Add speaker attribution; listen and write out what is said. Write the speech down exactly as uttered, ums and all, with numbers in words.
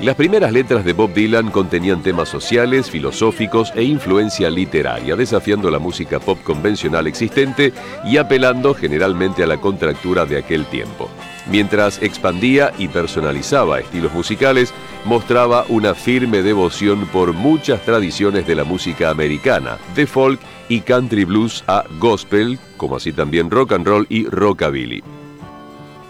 Speaker 1: Las primeras letras de Bob Dylan contenían temas sociales, filosóficos e influencia literaria, desafiando la música pop convencional existente y apelando generalmente a la contractura de aquel tiempo. Mientras expandía y personalizaba estilos musicales, mostraba una firme devoción por muchas tradiciones de la música americana, de folk y country blues a gospel, como así también rock and roll y rockabilly.